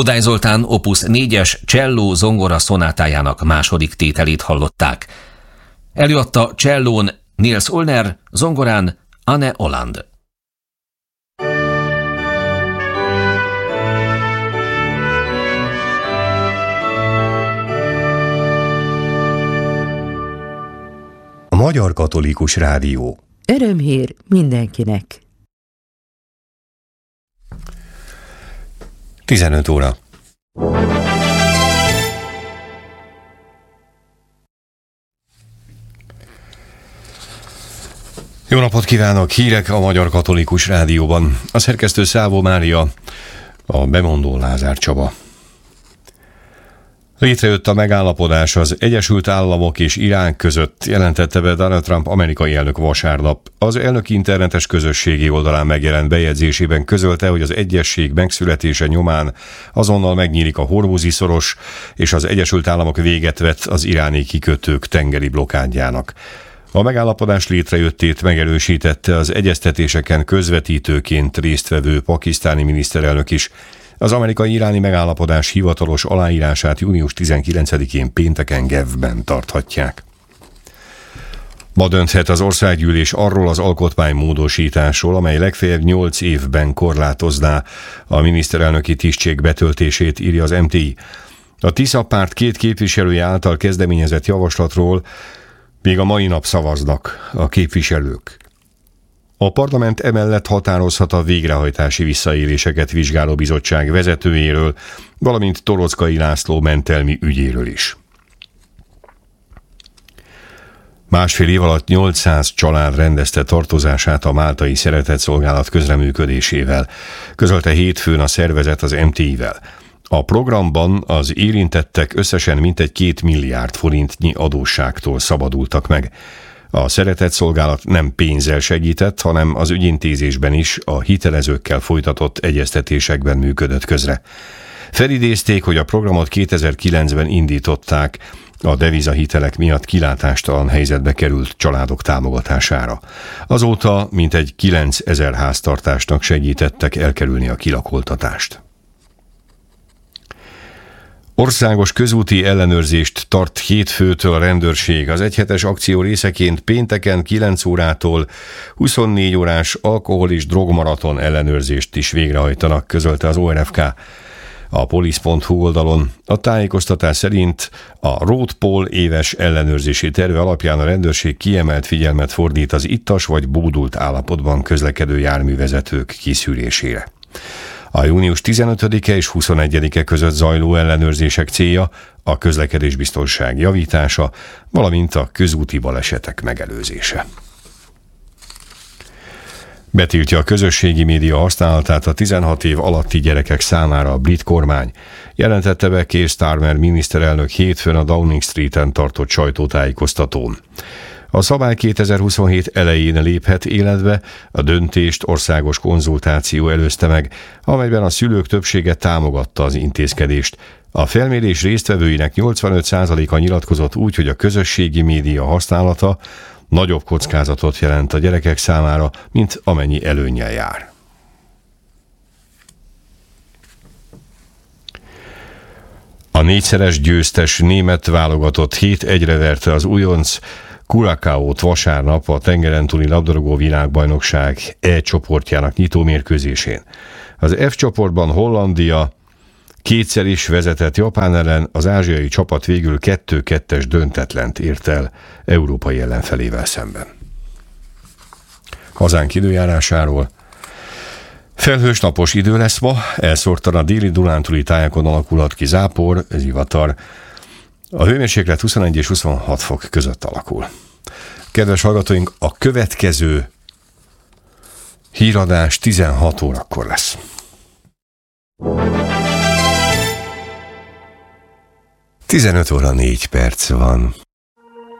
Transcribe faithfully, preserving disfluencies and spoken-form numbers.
Kodály Zoltán opus négyes cselló zongora szonátájának második tételét hallották. Előadta csellón Nils Ullner, zongorán Anne Oland. A Magyar Katolikus Rádió. Örömhír mindenkinek. tizenöt óra. Jó napot kívánok! Hírek a Magyar Katolikus Rádióban. A szerkesztő Szávó Mária, a bemondó Lázár Csaba. Létrejött a megállapodás az Egyesült Államok és Irán között, jelentette be Donald Trump amerikai elnök vasárnap. Az elnök internetes közösségi oldalán megjelent bejegyzésében közölte, hogy az egyezség megszületése nyomán azonnal megnyílik a Hormuzi-szoros, és az Egyesült Államok véget vet az iráni kikötők tengeri blokádjának. A megállapodás létrejöttét megerősítette az egyeztetéseken közvetítőként résztvevő pakisztáni miniszterelnök is. Az amerikai-iráni megállapodás hivatalos aláírását június tizenkilencedikén pénteken Genfben tarthatják. Ma dönthet az országgyűlés arról az alkotmánymódosításról, amely legfeljebb nyolc évben korlátozná a miniszterelnöki tisztség betöltését, írja az em té i. A Tisza párt két képviselője által kezdeményezett javaslatról még a mai nap szavaznak a képviselők. A parlament emellett határozhat a végrehajtási visszaéléseket vizsgáló bizottság vezetőjéről, valamint Torockai László mentelmi ügyéről is. Másfél év alatt nyolcszáz család rendezte tartozását a Máltai Szeretetszolgálat közreműködésével, közölte hétfőn a szervezet az em té i-vel. A programban az érintettek összesen mintegy két milliárd forintnyi adósságtól szabadultak meg. A Szeretetszolgálat nem pénzzel segített, hanem az ügyintézésben is a hitelezőkkel folytatott egyeztetésekben működött közre. Felidézték, hogy a programot kétezer-kilencben indították, a devizahitelek miatt kilátástalan helyzetbe került családok támogatására. Azóta mintegy kilencezer háztartásnak segítettek elkerülni a kilakoltatást. Országos közúti ellenőrzést tart hétfőtől a rendőrség. Az egyhetes akció részeként pénteken kilenc órától huszonnégy órás alkohol- és drogmaraton ellenőrzést is végrehajtanak, közölte az o er ef ká. A polisz pont hu oldalon a tájékoztatás szerint a Roadpol éves ellenőrzési terve alapján a rendőrség kiemelt figyelmet fordít az ittas vagy bódult állapotban közlekedő járművezetők kiszűrésére. A június tizenötödike és huszonegyedike között zajló ellenőrzések célja a közlekedésbiztonság javítása, valamint a közúti balesetek megelőzése. Betiltja a közösségi média használatát a tizenhat év alatti gyerekek számára a brit kormány, jelentette be Keir Starmer miniszterelnök hétfőn a Downing Streeten tartott sajtótájékoztatón. A szabály kétezer-huszonhét elején léphet életbe, a döntést országos konzultáció előzte meg, amelyben a szülők többsége támogatta az intézkedést. A felmérés résztvevőinek nyolcvanöt százaléka nyilatkozott úgy, hogy a közösségi média használata nagyobb kockázatot jelent a gyerekek számára, mint amennyi előnnyel jár. A négyszeres győztes német válogatott hét egyre verte az újonc Curaçaót vasárnap a tengeren túli labdarúgó világbajnokság E csoportjának nyitó mérkőzésén. Az F csoportban Hollandia kétszer is vezetett Japán ellen, az ázsiai csapat végül kettő kettes döntetlent ért el európai ellenfelével szemben. Hazánk időjárásáról. Felhős napos idő lesz ma, elszórtan a déli dunántúli tájakon alakulhat ki zápor, zivatar. A hőmérséklet huszonegy és huszonhat fok között alakul. Kedves hallgatóink, a következő híradás tizenhat órakor lesz. tizenöt óra négy perc van.